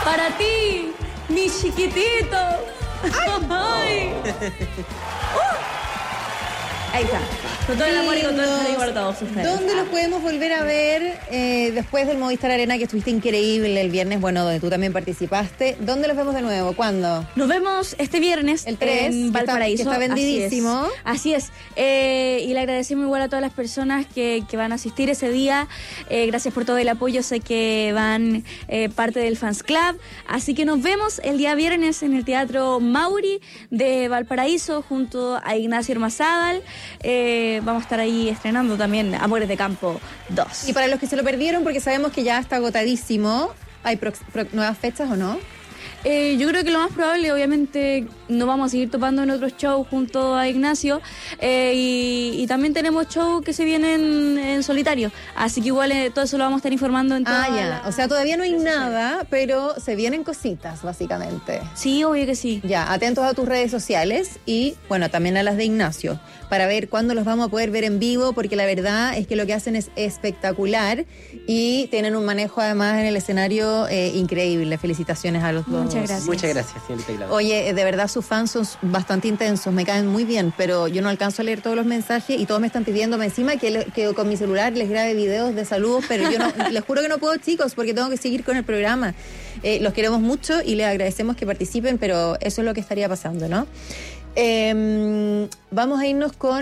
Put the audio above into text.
Para ti, mi chiquitito. ¡Ay! Ahí está. Con todo el amor y con todo el cariño para todos ustedes. ¿Dónde los podemos volver a ver después del Movistar Arena, que estuviste increíble el viernes, bueno, donde tú también participaste? ¿Dónde los vemos de nuevo? ¿Cuándo? Nos vemos este viernes, el 3, en Valparaíso. Que está vendidísimo. Así es. Y le agradecemos igual a todas las personas que van a asistir ese día. Gracias por todo el apoyo. Sé que van parte del Fans Club. Así que nos vemos el día viernes en el Teatro Mauri de Valparaíso junto a Ignacio Ormazábal. Vamos a estar ahí estrenando también Amores de Campo 2. Y para los que se lo perdieron, porque sabemos que ya está agotadísimo, ¿hay nuevas fechas o no? Yo creo que lo más probable, obviamente, nos vamos a seguir topando en otros shows junto a Ignacio, y también tenemos shows que se vienen en solitario, así que igual todo eso lo vamos a estar informando en ya. O sea, todavía no hay nada, pero se vienen cositas, básicamente. Sí, obvio que sí. Ya, atentos a tus redes sociales y, bueno, también a las de Ignacio, para ver cuándo los vamos a poder ver en vivo, porque la verdad es que lo que hacen es espectacular y tienen un manejo además en el escenario increíble. Felicitaciones a los dos. Muchas gracias. Muchas gracias, señorita Claudia. Oye, de verdad sus fans son bastante intensos, me caen muy bien, pero yo no alcanzo a leer todos los mensajes y todos me están pidiéndome encima que con mi celular les grabe videos de saludos, pero yo no, les juro que no puedo, chicos, porque tengo que seguir con el programa. Los queremos mucho y les agradecemos que participen, pero eso es lo que estaría pasando, ¿no? Vamos a irnos con